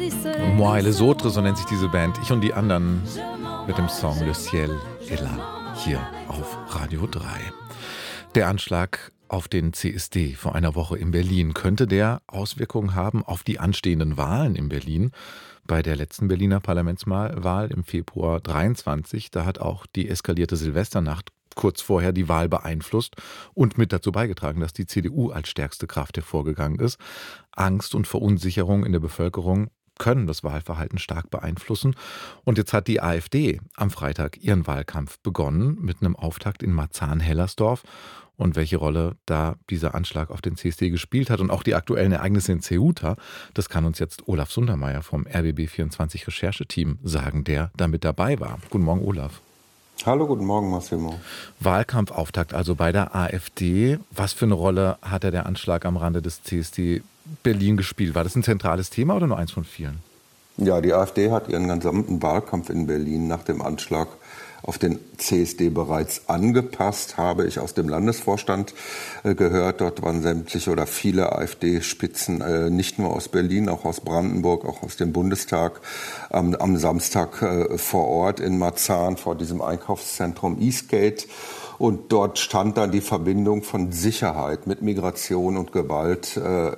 Moi les autres, so nennt sich diese Band. Ich und die anderen mit dem Song Le Ciel est là, hier auf Radio 3. Der Anschlag auf den CSD vor einer Woche in Berlin, könnte der Auswirkungen haben auf die anstehenden Wahlen in Berlin? Bei der letzten Berliner Parlamentswahl im Februar 23, da hat auch die eskalierte Silvesternacht kurz vorher die Wahl beeinflusst und mit dazu beigetragen, dass die CDU als stärkste Kraft hervorgegangen ist. Angst und Verunsicherung in der Bevölkerung können das Wahlverhalten stark beeinflussen. Und jetzt hat die AfD am Freitag ihren Wahlkampf begonnen mit einem Auftakt in Marzahn-Hellersdorf. Und welche Rolle da dieser Anschlag auf den CSD gespielt hat und auch die aktuellen Ereignisse in Ceuta, das kann uns jetzt Olaf Sundermeier vom RBB24 Rechercheteam sagen, der da mit dabei war. Guten Morgen, Olaf. Hallo, guten Morgen, Massimo. Wahlkampfauftakt also bei der AfD. Was für eine Rolle hat der Anschlag am Rande des CSD Berlin gespielt? War das ein zentrales Thema oder nur eins von vielen? Ja, die AfD hat ihren gesamten Wahlkampf in Berlin nach dem Anschlag auf den CSD bereits angepasst, habe ich aus dem Landesvorstand gehört. Dort waren sämtliche oder viele AfD-Spitzen, nicht nur aus Berlin, auch aus Brandenburg, auch aus dem Bundestag, am Samstag vor Ort in Marzahn vor diesem Einkaufszentrum Eastgate. Und dort stand dann die Verbindung von Sicherheit mit Migration und Gewalt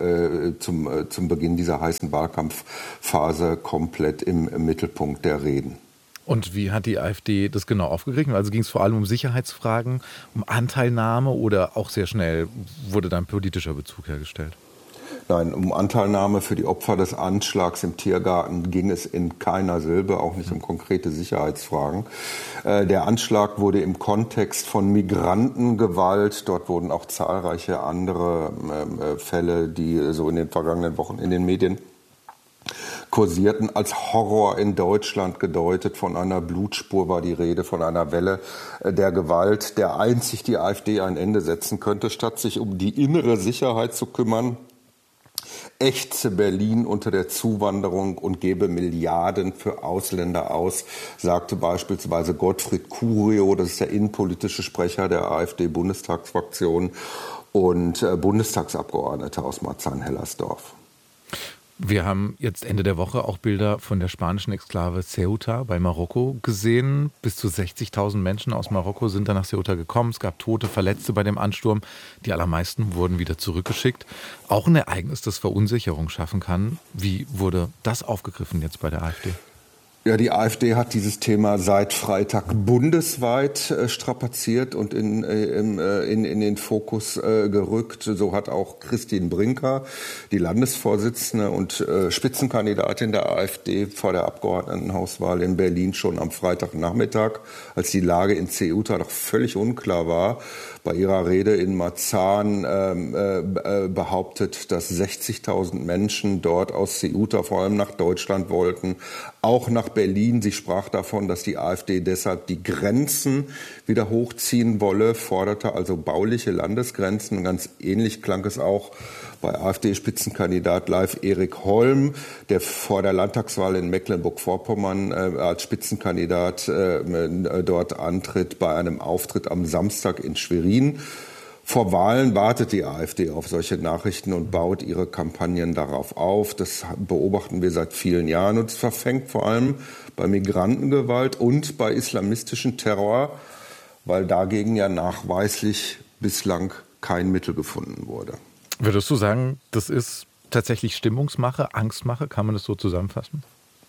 zum Beginn dieser heißen Wahlkampfphase komplett im Mittelpunkt der Reden. Und wie hat die AfD das genau aufgegriffen? Also ging es vor allem um Sicherheitsfragen, um Anteilnahme oder auch sehr schnell wurde da ein politischer Bezug hergestellt? Nein, um Anteilnahme für die Opfer des Anschlags im Tiergarten ging es in keiner Silbe, auch nicht um konkrete Sicherheitsfragen. Der Anschlag wurde im Kontext von Migrantengewalt, dort wurden auch zahlreiche andere Fälle, die so in den vergangenen Wochen in den Medien kursierten, als Horror in Deutschland gedeutet. Von einer Blutspur war die Rede, von einer Welle der Gewalt, der einzig die AfD ein Ende setzen könnte. Statt sich um die innere Sicherheit zu kümmern, ächze Berlin unter der Zuwanderung und gebe Milliarden für Ausländer aus, sagte beispielsweise Gottfried Curio, das ist der innenpolitische Sprecher der AfD-Bundestagsfraktion und Bundestagsabgeordneter aus Marzahn-Hellersdorf. Wir haben jetzt Ende der Woche auch Bilder von der spanischen Exklave Ceuta bei Marokko gesehen. Bis zu 60.000 Menschen aus Marokko sind da nach Ceuta gekommen. Es gab Tote, Verletzte bei dem Ansturm. Die allermeisten wurden wieder zurückgeschickt. Auch ein Ereignis, das Verunsicherung schaffen kann. Wie wurde das aufgegriffen jetzt bei der AfD? Ja, die AfD hat dieses Thema seit Freitag bundesweit strapaziert und in den Fokus gerückt. So hat auch Christine Brinker, die Landesvorsitzende und Spitzenkandidatin der AfD vor der Abgeordnetenhauswahl in Berlin schon am Freitagnachmittag, als die Lage in Ceuta noch völlig unklar war, bei ihrer Rede in Marzahn behauptet, dass 60.000 Menschen dort aus Ceuta vor allem nach Deutschland wollten, auch nach Berlin. Sie sprach davon, dass die AfD deshalb die Grenzen wieder hochziehen wolle, forderte also bauliche Landesgrenzen. Ganz ähnlich klang es auch bei AfD-Spitzenkandidat Leif Erik Holm, der vor der Landtagswahl in Mecklenburg-Vorpommern als Spitzenkandidat dort antritt bei einem Auftritt am Samstag in Schwerin. Vor Wahlen wartet die AfD auf solche Nachrichten und baut ihre Kampagnen darauf auf. Das beobachten wir seit vielen Jahren und es verfängt vor allem bei Migrantengewalt und bei islamistischem Terror, weil dagegen ja nachweislich bislang kein Mittel gefunden wurde. Würdest du sagen, das ist tatsächlich Stimmungsmache, Angstmache? Kann man das so zusammenfassen?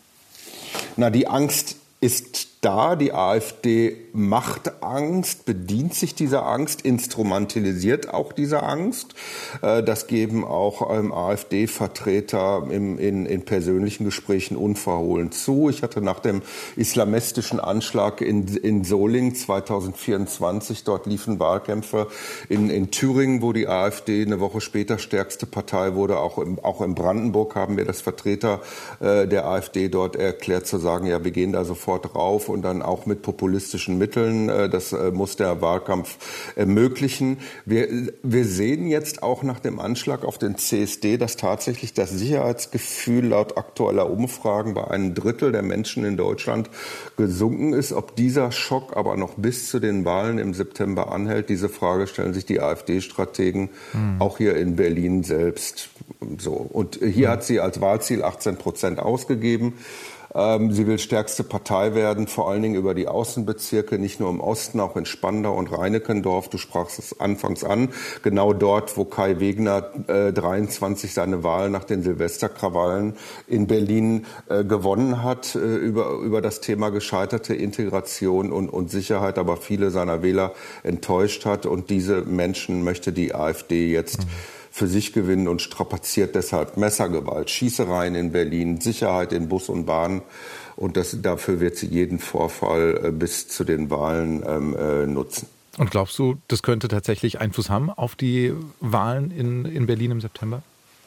Na, die Angst ist da. Die AfD macht Angst, bedient sich dieser Angst, instrumentalisiert auch diese Angst. Das geben auch AfD-Vertreter in persönlichen Gesprächen unverhohlen zu. Ich hatte nach dem islamistischen Anschlag in Solingen 2024, dort liefen Wahlkämpfe in Thüringen, wo die AfD eine Woche später stärkste Partei wurde. Auch in Brandenburg haben mir das Vertreter der AfD dort erklärt zu sagen, ja, wir gehen da sofort rauf und dann auch mit populistischen Mitteln. Das muss der Wahlkampf ermöglichen. Wir sehen jetzt auch nach dem Anschlag auf den CSD, dass tatsächlich das Sicherheitsgefühl laut aktueller Umfragen bei einem Drittel der Menschen in Deutschland gesunken ist. Ob dieser Schock aber noch bis zu den Wahlen im September anhält, diese Frage stellen sich die AfD-Strategen auch hier in Berlin selbst. So. Und hier hat sie als Wahlziel 18% ausgegeben. Sie will stärkste Partei werden, vor allen Dingen über die Außenbezirke, nicht nur im Osten, auch in Spandau und Reinickendorf. Du sprachst es anfangs an, genau dort, wo Kai Wegner 23 seine Wahl nach den Silvesterkrawallen in Berlin gewonnen hat, über das Thema gescheiterte Integration und Sicherheit, aber viele seiner Wähler enttäuscht hat. Und diese Menschen möchte die AfD jetzt für sich gewinnen und strapaziert deshalb Messergewalt, Schießereien in Berlin, Sicherheit in Bus und Bahn. Und dafür wird sie jeden Vorfall bis zu den Wahlen nutzen. Und glaubst du, das könnte tatsächlich Einfluss haben auf die Wahlen in Berlin im September?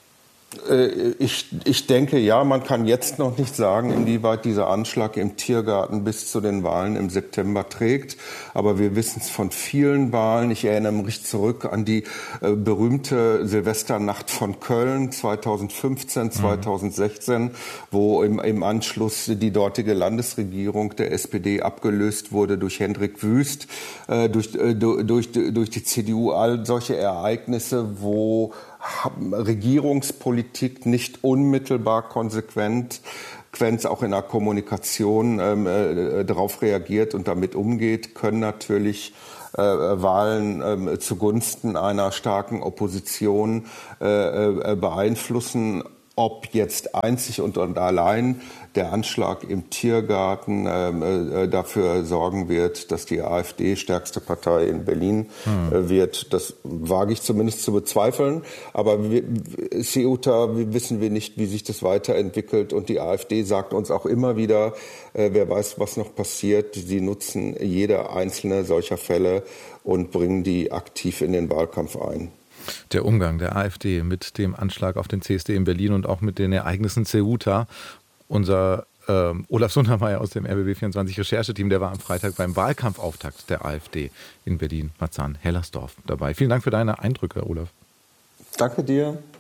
Ich denke, ja, man kann jetzt noch nicht sagen, inwieweit dieser Anschlag im Tiergarten bis zu den Wahlen im September trägt. Aber wir wissen es von vielen Wahlen. Ich erinnere mich zurück an die berühmte Silvesternacht von Köln 2015, 2016, wo im Anschluss die dortige Landesregierung der SPD abgelöst wurde durch Hendrik Wüst, durch die CDU. All solche Ereignisse, wo Regierungspolitik nicht unmittelbar konsequent auch in der Kommunikation darauf reagiert und damit umgeht, können natürlich Wahlen zugunsten einer starken Opposition beeinflussen. Ob jetzt einzig und allein der Anschlag im Tiergarten dafür sorgen wird, dass die AfD stärkste Partei in Berlin wird, das wage ich zumindest zu bezweifeln. Aber Ceuta wissen wir nicht, wie sich das weiterentwickelt. Und die AfD sagt uns auch immer wieder, wer weiß, was noch passiert. Sie nutzen jede einzelne solcher Fälle und bringen die aktiv in den Wahlkampf ein. Der Umgang der AfD mit dem Anschlag auf den CSD in Berlin und auch mit den Ereignissen Ceuta. Unser Olaf Sundermeier aus dem RBB24 Rechercheteam, der war am Freitag beim Wahlkampfauftakt der AfD in Berlin-Marzahn-Hellersdorf dabei. Vielen Dank für deine Eindrücke, Olaf. Danke dir.